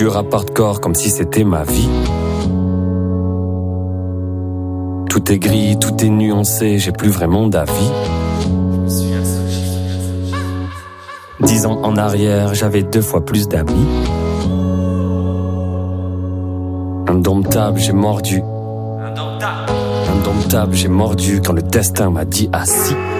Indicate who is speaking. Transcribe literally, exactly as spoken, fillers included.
Speaker 1: du rap hardcore comme si c'était ma vie. Tout est gris, tout est nuancé, j'ai plus vraiment d'avis. Dix ans en arrière, j'avais deux fois plus d'amis. Indomptable, j'ai mordu. Indomptable, j'ai mordu quand le destin m'a dit assis.